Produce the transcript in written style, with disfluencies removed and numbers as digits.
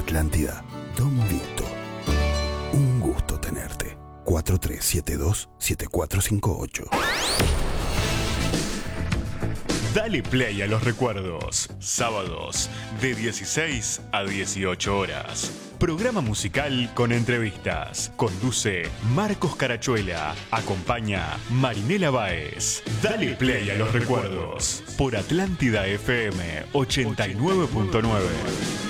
Atlántida, Don Vito. Un gusto tenerte. 4372-7458. Dale play a los recuerdos. Sábados de 16 a 18 horas. Programa musical con entrevistas. Conduce Marcos Carachuela. Acompaña Marinela Báez. Dale play a los recuerdos. Por Atlántida FM 89.9.